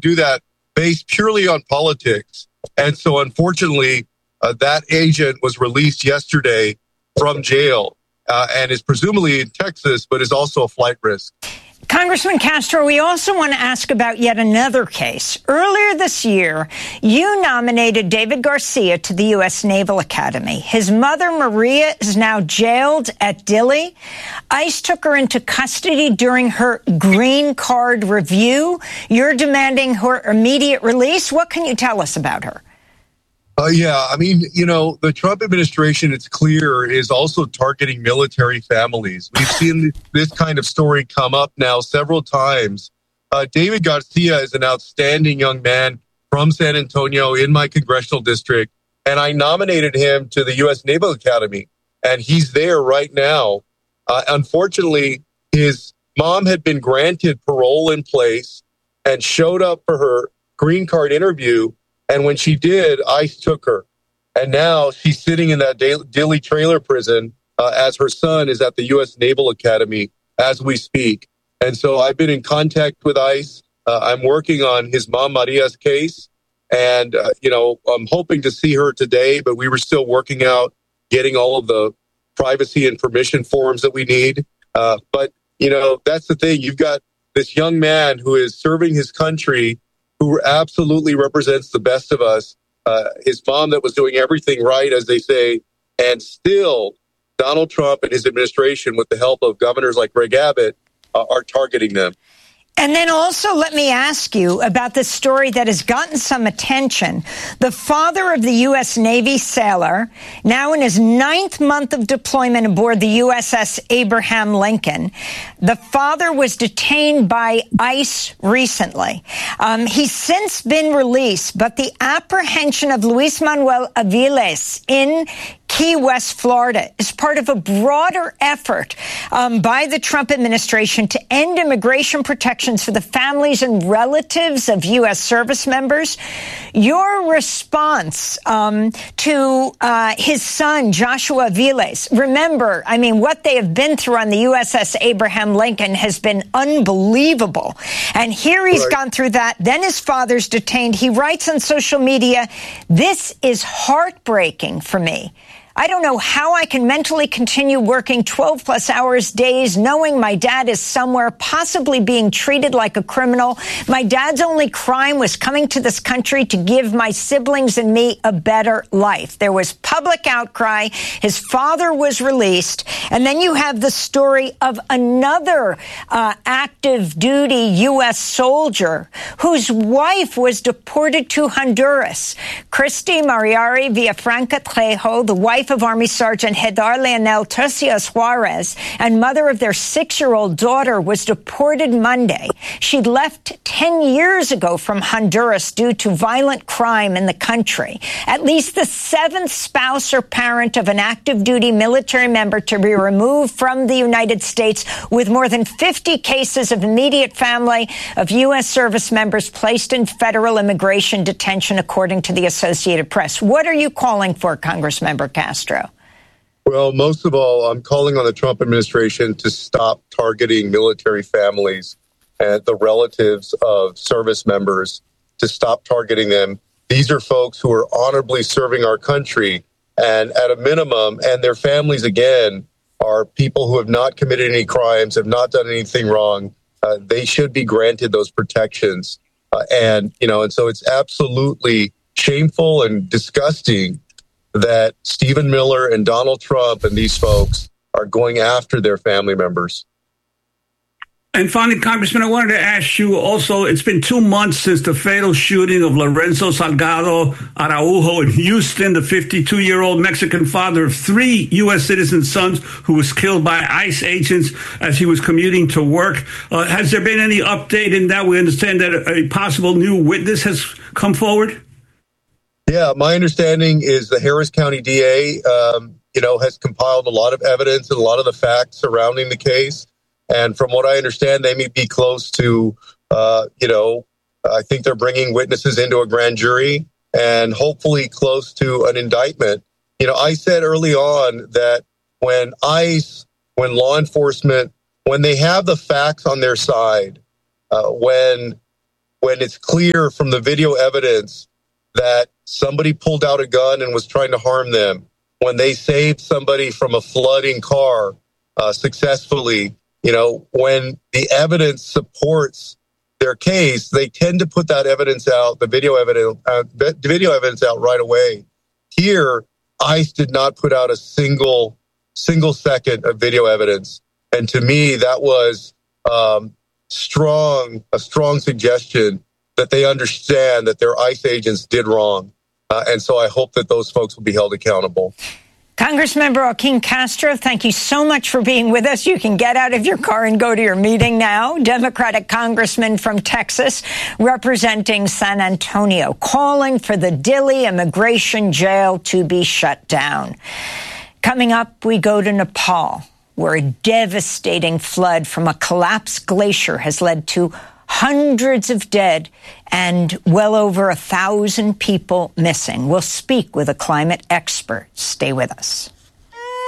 do that based purely on politics. And so, unfortunately, that agent was released yesterday from jail and is presumably in Texas, but is also a flight risk. Congressman Castro, we also want to ask about yet another case. Earlier this year, you nominated David Garcia to the U.S. Naval Academy. His mother, Maria, is now jailed at Dilley. ICE took her into custody during her green card review. You're demanding her immediate release. What can you tell us about her? The Trump administration, it's clear, is also targeting military families. We've seen this kind of story come up now several times. David Garcia is an outstanding young man from San Antonio in my congressional district, and I nominated him to the U.S. Naval Academy, and he's there right now. Unfortunately, his mom had been granted parole in place and showed up for her green card interview. And when she did, ICE took her. And now she's sitting in that Dilley trailer prison as her son is at the U.S. Naval Academy as we speak. And so I've been in contact with ICE. I'm working on his mom, Maria's case. And, I'm hoping to see her today, but we were still working out getting all of the privacy and permission forms that we need. But that's the thing. You've got this young man who is serving his country, who absolutely represents the best of us, his mom that was doing everything right, as they say, and still Donald Trump and his administration, with the help of governors like Greg Abbott, are targeting them. And then also let me ask you about this story that has gotten some attention. The father of the U.S. Navy sailor, now in his 9th month of deployment aboard the USS Abraham Lincoln, the father was detained by ICE recently. He's since been released, but the apprehension of Luis Manuel Aviles in Key West, Florida, is part of a broader effort by the Trump administration to end immigration protections for the families and relatives of U.S. service members. Your response to his son, Joshua Aviles, remember, what they have been through on the USS Abraham Lincoln has been unbelievable. And here he's gone through that. Then his father's detained. He writes on social media, "This is heartbreaking for me. I don't know how I can mentally continue working 12 plus hours days, knowing my dad is somewhere, possibly being treated like a criminal. My dad's only crime was coming to this country to give my siblings and me a better life." There was public outcry. His father was released. And then you have the story of another active duty U.S. soldier whose wife was deported to Honduras. Christy Mariari Villafranca Trejo, the wife of Army Sergeant Hedar Leonel Tercias Juarez and mother of their 6-year-old daughter, was deported Monday. She'd left 10 years ago from Honduras due to violent crime in the country. At least the 7th spouse or parent of an active duty military member to be removed from the United States, with more than 50 cases of immediate family of U.S. service members placed in federal immigration detention, according to the Associated Press. What are you calling for, Congressmember Castro? Well, most of all, I'm calling on the Trump administration to stop targeting military families and the relatives of service members, to stop targeting them. These are folks who are honorably serving our country, and at a minimum, and their families, again, are people who have not committed any crimes, have not done anything wrong. They should be granted those protections. And so it's absolutely shameful and disgusting that Stephen Miller and Donald Trump and these folks are going after their family members. And finally, Congressman, I wanted to ask you also, it's been 2 months since the fatal shooting of Lorenzo Salgado Araujo in Houston, the 52-year-old Mexican father of 3 U.S. citizen sons who was killed by ICE agents as he was commuting to work. Has there been any update in that? We understand that a possible new witness has come forward. Yeah, my understanding is the Harris County DA, has compiled a lot of evidence and a lot of the facts surrounding the case. And from what I understand, they may be close to, I think they're bringing witnesses into a grand jury and hopefully close to an indictment. I said early on that when ICE, when law enforcement, when they have the facts on their side, when when it's clear from the video evidence that somebody pulled out a gun and was trying to harm them, when they saved somebody from a flooding car successfully, when the evidence supports their case, they tend to put that evidence out, the video evidence out right away. Here, ICE did not put out a single second of video evidence. And to me, that was a strong suggestion that they understand that their ICE agents did wrong. And so I hope that those folks will be held accountable. Congressmember Joaquin Castro, thank you so mumuch for being with us. You can get out of your car and go to your meeting now. Democratic congressman from Texas representing San Antonio, calling for the Dilley immigration jail to be shut down. Coming up, we go to Nepal, where a devastating flood from a collapsed glacier has led to hundreds of dead and well over 1,000 people missing. We'll speak with a climate expert. Stay with us.